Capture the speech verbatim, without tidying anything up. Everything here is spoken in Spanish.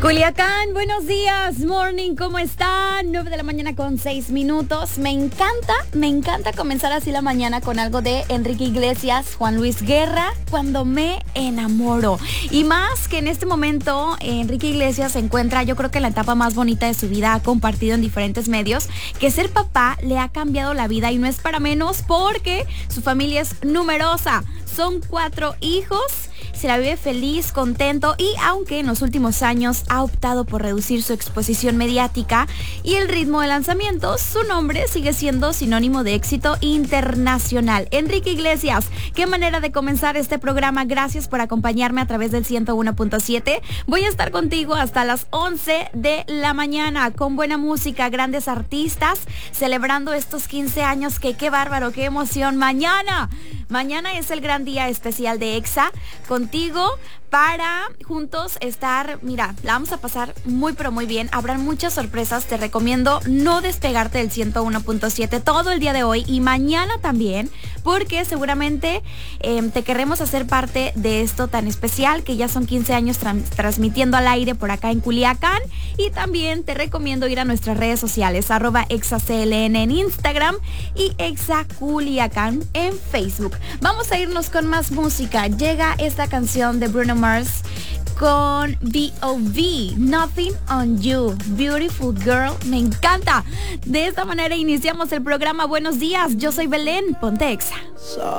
Culiacán, buenos días, morning, ¿cómo están? nueve de la mañana con seis minutos. Me encanta, me encanta comenzar así la mañana con algo de Enrique Iglesias, Juan Luis Guerra, Cuando me enamoro. Y más que en este momento Enrique Iglesias se encuentra, yo creo que en la etapa más bonita de su vida, ha compartido en diferentes medios que ser papá le ha cambiado la vida y no es para menos porque su familia es numerosa. Son cuatro hijos. Se la vive feliz, contento y aunque en los últimos años ha optado por reducir su exposición mediática y el ritmo de lanzamientos, su nombre sigue siendo sinónimo de éxito internacional. Enrique Iglesias, qué manera de comenzar este programa. Gracias por acompañarme a través del ciento uno punto siete. Voy a estar contigo hasta las once de la mañana con buena música, grandes artistas, celebrando estos quince años que qué bárbaro, qué emoción. Mañana, mañana es el gran día especial de Exa contigo para juntos estar, mira, la vamos a pasar muy pero muy bien, habrán muchas sorpresas, te recomiendo no despegarte del ciento uno punto siete todo el día de hoy y mañana también, porque seguramente eh, te queremos hacer parte de esto tan especial que ya son quince años tra- transmitiendo al aire por acá en Culiacán y también te recomiendo ir a nuestras redes sociales, arroba ExaCLN en Instagram y ExaCuliacán en Facebook. Vamos a irnos con más música, llega esta canción de Bruno Mars con B O V, Nothing on You, Beautiful Girl, me encanta. De esta manera iniciamos el programa. Buenos días, yo soy Belén, ponte Exa.